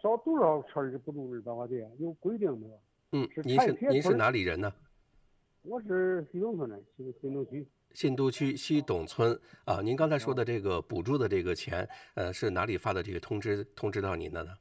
少多少车的补助200块钱，有规定的。 您是哪里人呢？ 我是西东村的，新东区。 信都区西董村啊。您刚才说的这个补助的这个钱，是哪里发的这个通知到您的呢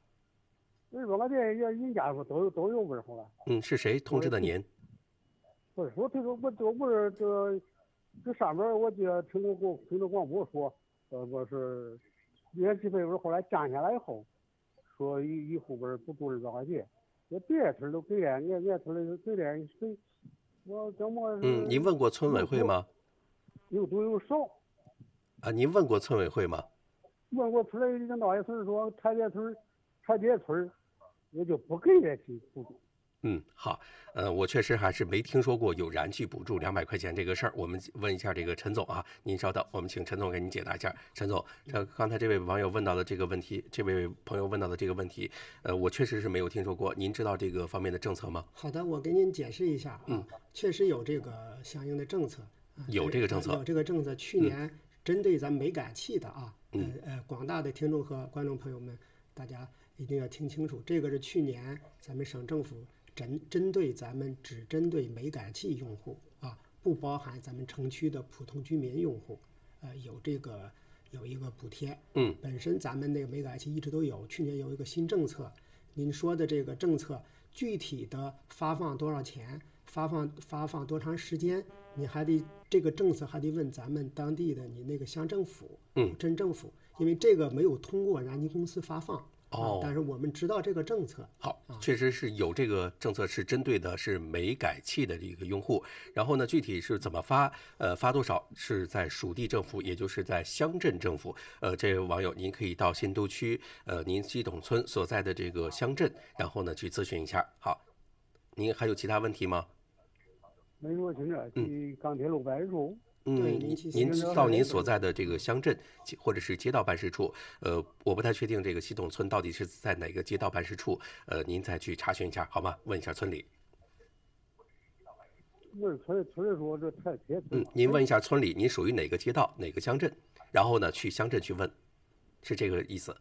200块钱人家都有问候了。 是谁通知的您？ 不是说这个，我不是这上面我记得听着广播说，我是原计费后来降下来以后，说一户边补助200块钱，这别村都给了，俺村里给了谁？我怎么？ 您问过村委会吗？ 有多有少啊？您问过村委会吗？ 问过村里领导也是说，拆解村也就不给这些补助。 好，我确实还是没听说过有燃气补助200块钱这个事儿。我们问一下这个陈总啊，您稍等，我们请陈总给您解答一下。陈总，刚才这位网友问到的这个问题，这位朋友问到的这个问题，我确实是没有听说过。您知道这个方面的政策吗？ 好的，我给您解释一下啊，确实有这个相应的政策， 有这个政策， 有这个政策。去年针对咱煤改气的啊，广大的听众和观众朋友们，大家一定要听清楚，这个是去年咱们省政府针对只针对煤改气用户啊，不包含咱们城区的普通居民用户，有一个补贴。本身咱们那个煤改气一直都有，去年有一个新政策，您说的这个政策具体的发放多少钱，发放多长时间，你还得这个政策还得问咱们当地的你那个乡政府、镇政府，因为这个没有通过燃气公司发放。但是我们知道这个政策。 好，确实是有这个政策，是针对的是煤改气的这个用户。然后呢，具体是怎么发，发多少是在属地政府，也就是在乡镇政府。这位网友您可以到新都区您西董村所在的这个乡镇，然后呢去咨询一下。好，您还有其他问题吗？ 没说清楚，去钢铁路办事处。 您到您所在的这个乡镇或者是街道办事处，我不太确定这个西董村到底是在哪个街道办事处，您再去查询一下好吗？问一下村里。 问村里说这太铁村。 您问一下村里，您属于哪个街道哪个乡镇，然后呢去乡镇去问，是这个意思。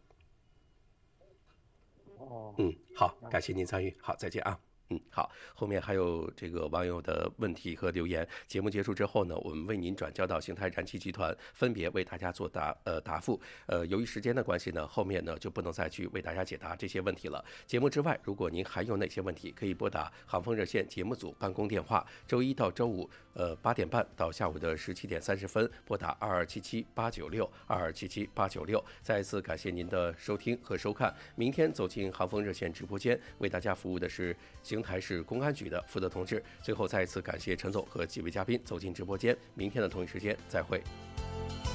好，感谢您参与，好，再见啊。好，后面还有这个网友的问题和留言。节目结束之后呢，我们为您转交到邢台燃气集团，分别为大家做答复。由于时间的关系呢，后面呢就不能再去为大家解答这些问题了。节目之外，如果您还有哪些问题，可以拨打航风热线节目组办公电话，周一到周五8点半到下午的17点30分，拨打2277-896，2277-896。再一次感谢您的收听和收看。明天走进航风热线直播间，为大家服务的是邢台市公安局的负责同志。最后再一次感谢陈总和几位嘉宾走进直播间，明天的同一时间再会。